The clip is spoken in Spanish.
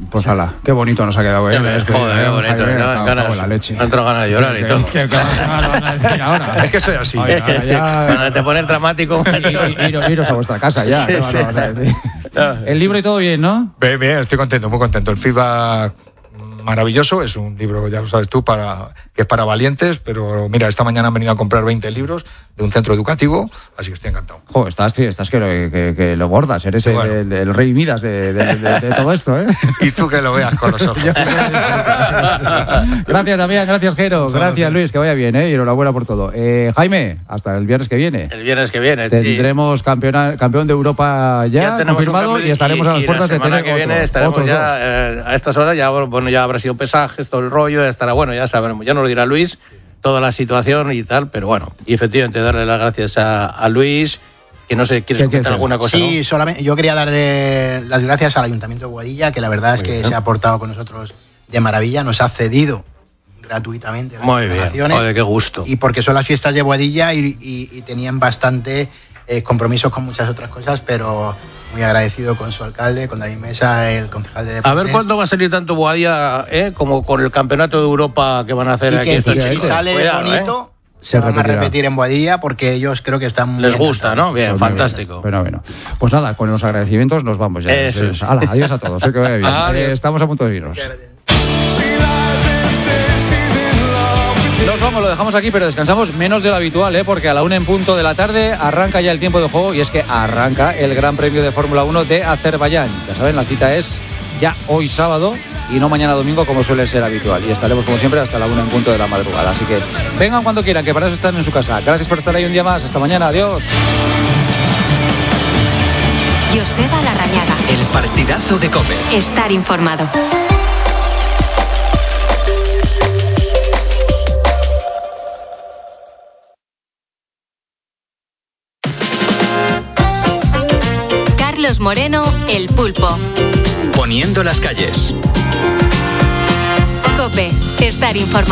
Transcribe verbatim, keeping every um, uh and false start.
Pues ala, qué bonito nos ha quedado, ¿eh? Joder, qué bonito. Me entró ganas de llorar y todo. ¿Qué van a decir ahora? Es que soy así. Oye, ya... Cuando te pones dramático... Iros, iros a vuestra casa ya. Sí, sí. El libro y todo bien, ¿no? Bien, bien, estoy contento, muy contento. El feedback maravilloso, es un libro, ya lo sabes tú, para que es para valientes, pero mira, esta mañana han venido a comprar veinte libros de un centro educativo, así que estoy encantado. Jo, estás, estás que, que, que lo bordas, eres el, bueno. el, el rey Midas de, de, de, de todo esto, ¿eh? Y tú que lo veas con los ojos. Gracias, Damián, gracias, Jero, gracias, gracias, Luis, que vaya bien, ¿eh? Y enhorabuena por todo. Eh, Jaime, hasta el viernes que viene. El viernes que viene, Tendremos sí. campeón, campeón de Europa ya, ya confirmado y estaremos y, a las puertas de tener que viene otro, estaremos ya eh, a estas horas, ya, bueno, ya habrá sido pesajes, todo el rollo, ya estará, bueno, ya sabremos, ya nos lo dirá Luis, toda la situación y tal, pero bueno, y efectivamente darle las gracias a, a Luis, que no sé, ¿quieres comentar alguna cosa? Sí, ¿no? solamente yo quería darle las gracias al Ayuntamiento de Boadilla, que la verdad Muy es que bien. se ha portado con nosotros de maravilla, nos ha cedido gratuitamente las Muy bien, joder, qué gusto. Y porque son las fiestas de Boadilla y, y, y tenían bastante eh, compromisos con muchas otras cosas, pero muy agradecido con su alcalde, con David Mesa, el concejal de deportes. A ver cuándo va a salir tanto Boadilla, ¿eh? como con el campeonato de Europa que van a hacer y aquí. Que, esta y si sale Cuidado, bonito, ¿eh? se, se van a repetir en Boadilla porque ellos creo que están muy Les gusta, encantados. ¿no? Bien, pues fantástico. Bueno, bueno. Pues nada, con los agradecimientos nos vamos ya. Eso es. Hala, adiós a todos, eh, que vaya bien. Eh, estamos a punto de irnos. Nos vamos, lo dejamos aquí, pero descansamos menos de lo habitual, ¿eh? Porque a la una en punto de la tarde arranca ya el tiempo de juego y es que arranca el Gran Premio de Fórmula uno de Azerbaiyán. Ya saben, la cita es ya hoy sábado y no mañana domingo como suele ser habitual. Y estaremos como siempre hasta la una en punto de la madrugada. Así que vengan cuando quieran, que para eso están en su casa. Gracias por estar ahí un día más. Hasta mañana. Adiós. Joseba Larrañaga. El partidazo de COPE. Estar informado. Carlos Moreno, El Pulpo. Poniendo las calles. COPE. Estar informado.